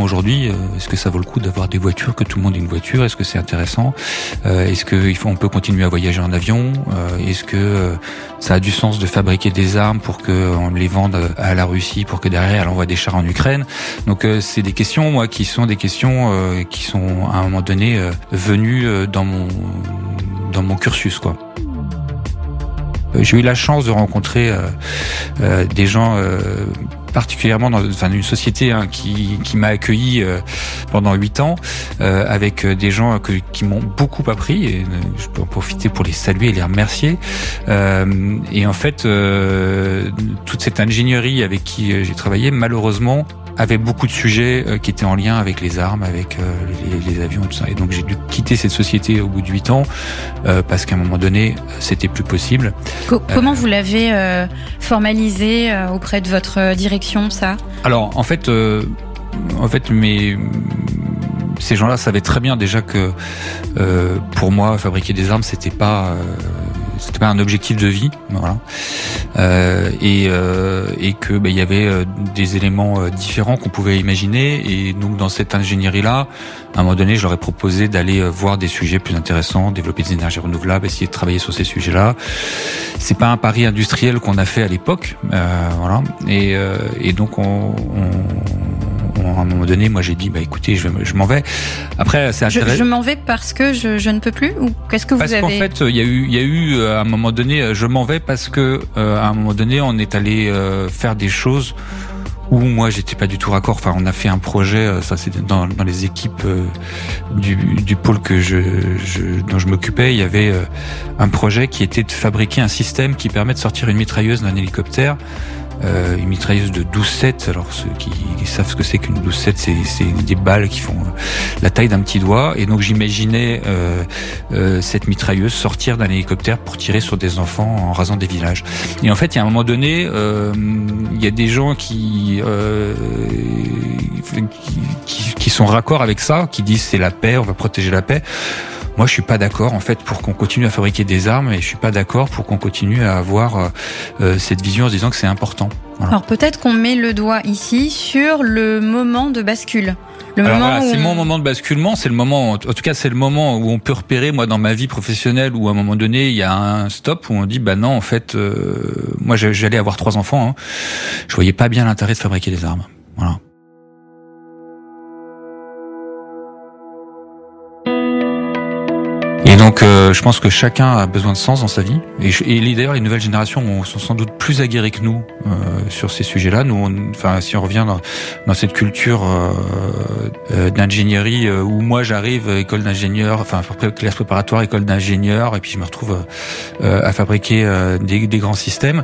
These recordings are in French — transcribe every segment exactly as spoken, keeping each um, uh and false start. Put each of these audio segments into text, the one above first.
aujourd'hui, euh, est-ce que ça vaut le coup d'avoir des voitures, que tout le monde ait une voiture? Est-ce que c'est intéressant? euh, Est-ce que il faut, on peut continuer à voyager en avion? euh, Est-ce que euh, ça a du sens de fabriquer des armes pour qu'on les vende à la Russie, pour que derrière elle envoie des chars en Ukraine? Donc euh, c'est des questions, moi, qui sont des questions euh, qui sont à un moment donné euh, venues euh, dans mon dans mon cursus, quoi. J'ai eu la chance de rencontrer euh, euh, des gens, euh, particulièrement dans enfin, une société hein, qui, qui m'a accueilli euh, pendant huit ans, euh, avec des gens que, qui m'ont beaucoup appris, et je peux en profiter pour les saluer et les remercier. Euh, et en fait, euh, toute cette ingénierie avec qui j'ai travaillé, malheureusement, avait beaucoup de sujets euh, qui étaient en lien avec les armes, avec euh, les, les avions et tout ça. Et donc j'ai dû quitter cette société au bout de huit ans euh, parce qu'à un moment donné, c'était plus possible. Co- comment euh, vous l'avez euh, formalisé euh, auprès de votre direction, ça? Alors, en fait, euh, en fait, mes ces gens-là savaient très bien déjà que euh, pour moi, fabriquer des armes, c'était pas euh, c'était pas un objectif de vie, voilà. Euh, et, euh, et que bah, il y avait euh, des éléments euh, différents qu'on pouvait imaginer. Et donc dans cette ingénierie-là, à un moment donné, je leur ai proposé d'aller euh, voir des sujets plus intéressants, développer des énergies renouvelables, essayer de travailler sur ces sujets-là. C'est pas un pari industriel qu'on a fait à l'époque, euh, voilà. Et, euh, et donc on, on, on, à un moment donné, moi j'ai dit bah écoutez, je, je m'en vais. Après, c'est je, je m'en vais parce que je, je ne peux plus, ou qu'est-ce que vous parce avez? Parce qu'en fait, il y a eu, il y a eu à un moment donné, je m'en vais parce que euh, à un moment donné, on est allé euh, faire des choses où moi j'étais pas du tout raccord. Enfin, on a fait un projet, ça c'était dans, dans les équipes euh, du, du pôle que je, je dont je m'occupais. Il y avait euh, un projet qui était de fabriquer un système qui permet de sortir une mitrailleuse d'un hélicoptère. Euh, une mitrailleuse de douze sept. Alors ceux qui, qui savent ce que c'est qu'une douze sept, c'est, c'est des balles qui font la taille d'un petit doigt. Et donc j'imaginais euh, euh, cette mitrailleuse sortir d'un hélicoptère pour tirer sur des enfants en rasant des villages. Et en fait, il y a un moment donné, euh, il y a des gens qui, euh, qui qui sont raccords avec ça, qui disent c'est la paix, on va protéger la paix. Moi, je suis pas d'accord, en fait, pour qu'on continue à fabriquer des armes, et je suis pas d'accord pour qu'on continue à avoir euh, cette vision en se disant que c'est important. Voilà. Alors peut-être qu'on met le doigt ici sur le moment de bascule. Le Alors moment voilà, où c'est on... mon moment de basculement, c'est le moment, en tout cas, c'est le moment où on peut repérer, moi, dans ma vie professionnelle, où à un moment donné, il y a un stop où on dit, bah non, en fait, euh, moi, j'allais avoir trois enfants, hein, je voyais pas bien l'intérêt de fabriquer des armes. Voilà. Et donc, euh, je pense que chacun a besoin de sens dans sa vie. Et, je, et d'ailleurs, les nouvelles générations sont sans doute plus aguerries que nous euh, sur ces sujets-là. Nous, on, enfin, si on revient dans, dans cette culture euh, euh, d'ingénierie euh, où moi j'arrive école d'ingénieur, enfin classe préparatoire, école d'ingénieur, et puis je me retrouve euh, à fabriquer euh, des, des grands systèmes.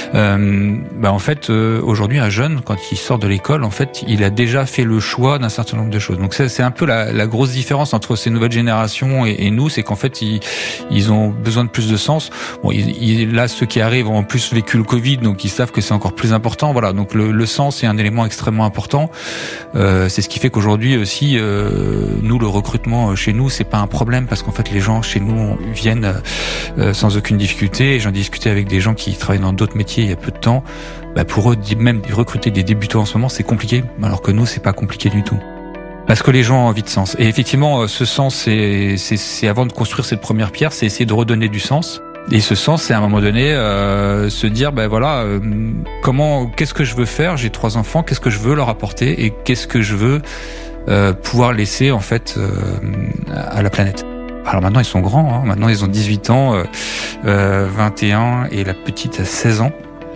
Euh, bah en fait, euh, aujourd'hui, un jeune, quand il sort de l'école, en fait, il a déjà fait le choix d'un certain nombre de choses. Donc ça, c'est un peu la, la grosse différence entre ces nouvelles générations et, et nous, c'est qu'en fait, ils, ils ont besoin de plus de sens. Bon, ils, ils, là, ceux qui arrivent ont en plus vécu le Covid, donc ils savent que c'est encore plus important. Voilà, donc le, le sens est un élément extrêmement important. Euh, c'est ce qui fait qu'aujourd'hui aussi, euh, nous, le recrutement chez nous, c'est pas un problème parce qu'en fait, les gens chez nous viennent euh, sans aucune difficulté. Et j'en discutais avec des gens qui travaillent dans d'autres métiers il y a peu de temps. Bah, pour eux, même recruter des débutants en ce moment, c'est compliqué, alors que nous, c'est pas compliqué du tout. Parce que les gens ont envie de sens. Et effectivement, ce sens, c'est, c'est, c'est avant de construire cette première pierre, c'est essayer de redonner du sens. Et ce sens, c'est à un moment donné euh, se dire, ben voilà, euh, comment, qu'est-ce que je veux faire? J'ai trois enfants, qu'est-ce que je veux leur apporter et qu'est-ce que je veux euh, pouvoir laisser en fait euh, à la planète. Alors maintenant, ils sont grands. Hein. Maintenant, ils ont dix-huit ans, euh, euh, vingt et un, et la petite a seize ans.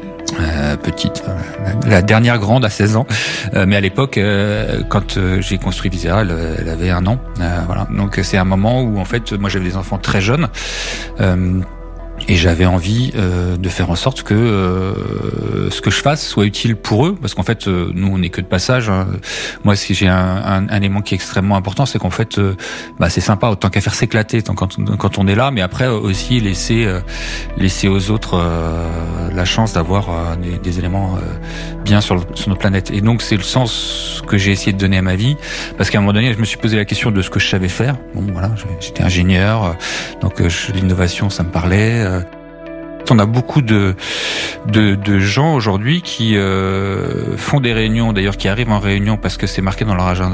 Euh, petite, euh, la dernière grande à seize ans, euh, mais à l'époque, euh, quand euh, j'ai construit Visera, elle, elle avait un an. Euh, voilà. Donc c'est un moment où en fait, moi j'avais des enfants très jeunes. Euh, Et j'avais envie euh, de faire en sorte que euh, ce que je fasse soit utile pour eux, parce qu'en fait, euh, nous, on n'est que de passage. Hein. Moi, si j'ai un, un, un élément qui est extrêmement important, c'est qu'en fait, euh, bah, c'est sympa autant qu'à faire s'éclater tant quand, quand on est là, mais après aussi laisser euh, laisser aux autres euh, la chance d'avoir euh, des, des éléments euh, bien sur, le, sur notre planète. Et donc, c'est le sens que j'ai essayé de donner à ma vie, parce qu'à un moment donné, je me suis posé la question de ce que je savais faire. Bon, voilà, j'étais ingénieur, donc euh, l'innovation, ça me parlait. On a beaucoup de de, de gens aujourd'hui qui euh, font des réunions, d'ailleurs qui arrivent en réunion parce que c'est marqué dans leur agenda